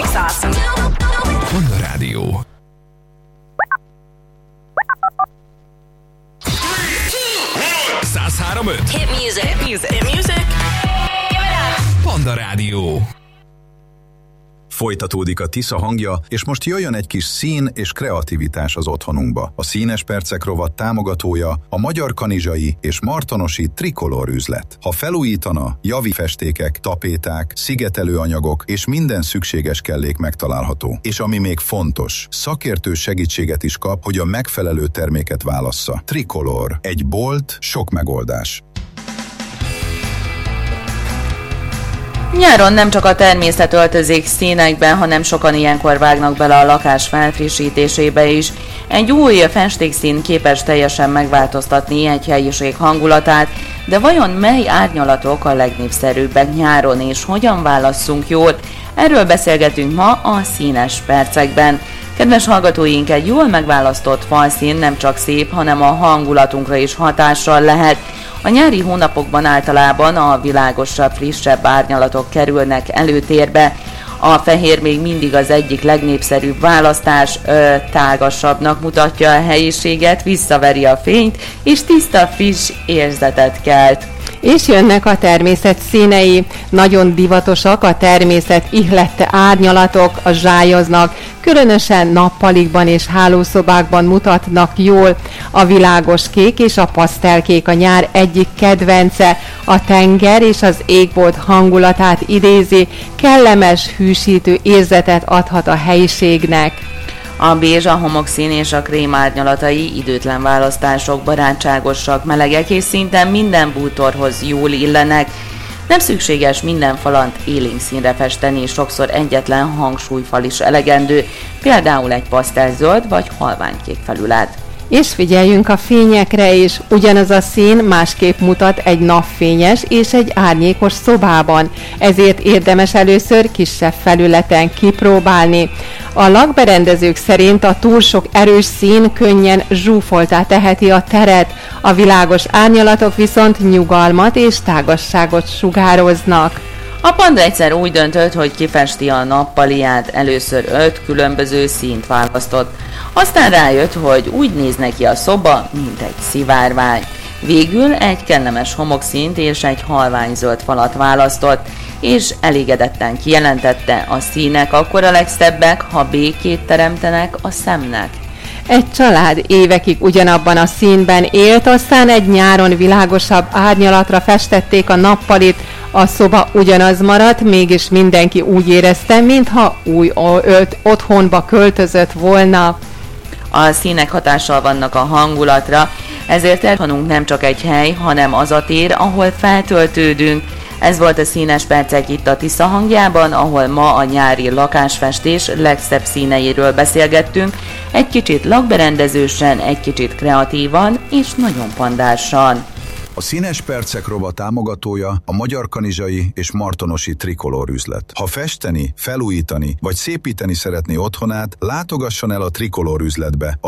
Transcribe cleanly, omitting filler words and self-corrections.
music's awesome. Panda Rádió. Hit music. Hit music. Hit music. Give it up. Panda Rádió. Folytatódik a Tisza hangja, és most jöjjön egy kis szín és kreativitás az otthonunkba. A Színes Percek rovat támogatója a Magyar Kanizsai és Martonosi Trikolor üzlet. Ha felújítana, javi festékek, tapéták, szigetelőanyagok és minden szükséges kellék megtalálható. És ami még fontos, szakértő segítséget is kap, hogy a megfelelő terméket válassza. Trikolor. Egy bolt, sok megoldás. Nyáron nem csak a természet öltözik színekben, hanem sokan ilyenkor vágnak bele a lakás felfrissítésébe is. Egy új festékszín képes teljesen megváltoztatni egy helyiség hangulatát, de vajon mely árnyalatok a legnépszerűbbek nyáron, és hogyan válasszunk jól? Erről beszélgetünk ma a Színes Percekben. Kedves hallgatóink, egy jól megválasztott falszín nem csak szép, hanem a hangulatunkra is hatással lehet. A nyári hónapokban általában a világosabb, frissebb árnyalatok kerülnek előtérbe. A fehér még mindig az egyik legnépszerűbb választás, tágasabbnak mutatja a helyiséget, visszaveri a fényt, és tiszta, friss érzetet kelt. És jönnek a természet színei, nagyon divatosak a természet ihlette árnyalatok, a zsályoznak, különösen nappalikban és hálószobákban mutatnak jól. A világos kék és a pasztelkék a nyár egyik kedvence, a tenger és az égbolt hangulatát idézi, kellemes, hűsítő érzetet adhat a helyiségnek. A bézs, a homokszín és a krém árnyalatai időtlen választások, barátságosak, melegek és szinte minden bútorhoz jól illenek. Nem szükséges minden falant élénk színre festeni, sokszor egyetlen hangsúlyfal is elegendő, például egy pasztelzöld vagy halványkék felület. És figyeljünk a fényekre is, ugyanaz a szín másképp mutat egy napfényes és egy árnyékos szobában, ezért érdemes először kisebb felületen kipróbálni. A lakberendezők szerint a túl sok erős szín könnyen zsúfoltá teheti a teret, a világos árnyalatok viszont nyugalmat és tágasságot sugároznak. A Panda egyszer úgy döntött, hogy kifesti a nappaliát, először 5 különböző színt választott. Aztán rájött, hogy úgy néz neki a szoba, mint egy szivárvány. Végül egy kellemes homokszínt és egy halványzöld falat választott, és elégedetten kijelentette, a színek akkor a legszebbek, ha békét teremtenek a szemnek. Egy család évekig ugyanabban a színben élt, aztán egy nyáron világosabb árnyalatra festették a nappalit, a szoba ugyanaz maradt, mégis mindenki úgy érezte, mintha új otthonba költözött volna. A színek hatással vannak a hangulatra, ezért otthonunk nem csak egy hely, hanem az a tér, ahol feltöltődünk. Ez volt a Színes Percek itt a Tisza hangjában, ahol ma a nyári lakásfestés legszebb színeiről beszélgettünk, egy kicsit lakberendezősen, egy kicsit kreatívan és nagyon pandásan. A Színes Percek rovat támogatója a Magyar Kanizsai és Martonosi Trikolor üzlet. Ha festeni, felújítani vagy szépíteni szeretné otthonát, látogasson el a Trikolor üzletbe.